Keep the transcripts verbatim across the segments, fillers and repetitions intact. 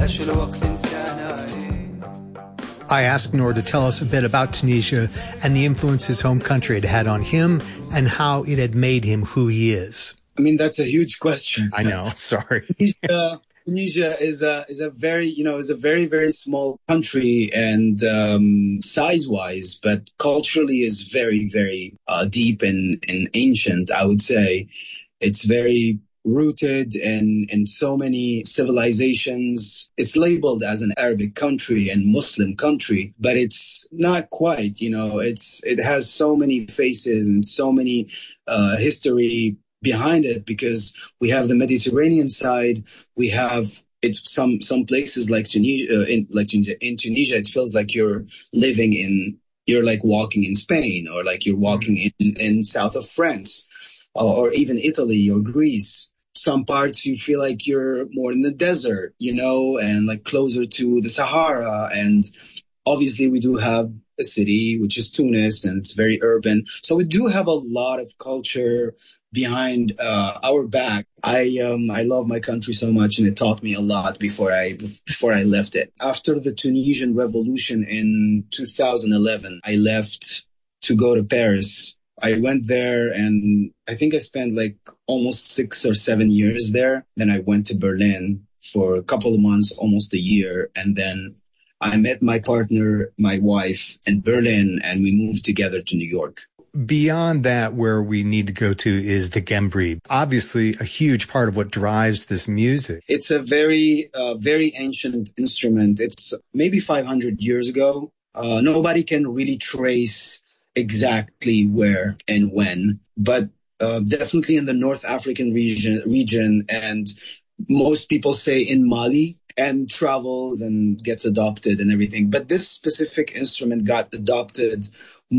I asked Noor to tell us a bit about Tunisia and the influence his home country had had on him and how it had made him who he is. I mean, that's a huge question. I know. Sorry. Tunisia, Tunisia is a is a very you know is a very very small country, and um, size wise, but culturally is very very uh, deep and, and ancient. I would say it's very rooted in in so many civilizations. It's labeled as an Arabic country and Muslim country, but it's not quite. You know, it's it has so many faces and so many uh, history behind it, because we have the Mediterranean side. We have it's some some places like Tunisia, uh, in like Tunisia, in Tunisia, it feels like you're living in you're like walking in Spain, or like you're walking in in south of France, or, or even Italy or Greece. Some parts you feel like you're more in the desert, you know, and like closer to the Sahara. And obviously we do have a city, which is Tunis, and it's very urban. So we do have a lot of culture behind uh, our back. I um, I love my country so much, and it taught me a lot before I before I left it. After the Tunisian Revolution in two thousand eleven, I left to go to Paris. I went there, and I think I spent like almost six or seven years there. Then I went to Berlin for a couple of months, almost a year. And then I met my partner, my wife, in Berlin, and we moved together to New York. Beyond that, where we need to go to is the Gembri. Obviously, a huge part of what drives this music. It's a very, uh, very ancient instrument. It's maybe five hundred years ago. Uh, nobody can really trace exactly where and when, but uh, definitely in the North African region, region, and most people say in Mali, and travels and gets adopted and everything. But this specific instrument got adopted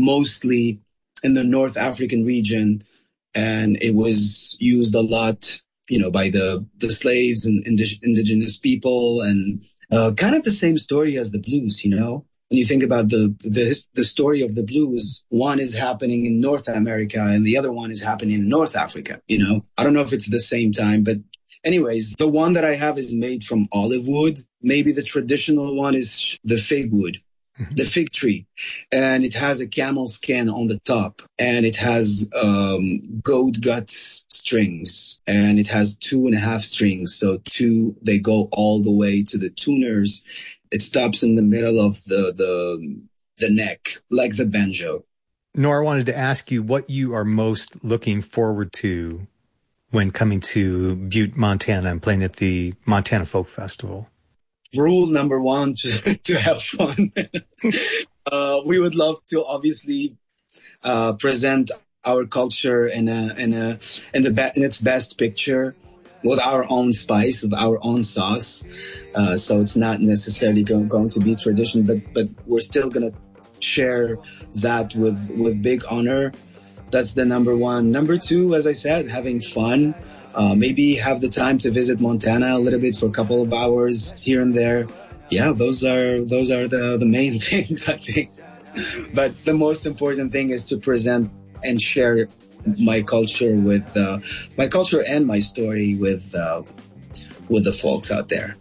mostly in the North African region, and it was used a lot, you know, by the, the slaves and indig- indigenous people, and uh, kind of the same story as the blues, you know. When you think about the, the the story of the blues, one is happening in North America and the other one is happening in North Africa, you know. I don't know if it's the same time, but anyways, the one that I have is made from olive wood. Maybe the traditional one is the fig wood, mm-hmm. the fig tree. And it has a camel skin on the top, and it has um, goat guts strings, and it has two and a half strings. So two, they go all the way to the tuners. It stops in the middle of the, the, the neck, like the banjo. Noor, I wanted to ask you what you are most looking forward to when coming to Butte, Montana, and playing at the Montana Folk Festival. Rule number one, to, to have fun. uh, we would love to obviously uh, present our culture in a in a in the be- in its best picture, with our own spice, with our own sauce. Uh, so it's not necessarily go- going to be tradition, but but we're still gonna share that with with big honor. That's the number one. Number two, as I said, having fun. Uh, maybe have the time to visit Montana a little bit for a couple of hours here and there. Yeah, those are those are the, the main things, I think. But the most important thing is to present and share my culture with uh, my culture and my story with uh, with the folks out there.